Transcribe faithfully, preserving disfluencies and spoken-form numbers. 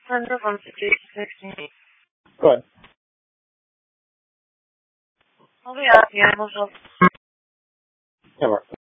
Wonderful. sixteen. Go ahead. I'll be asking. I will. Yeah, Mark.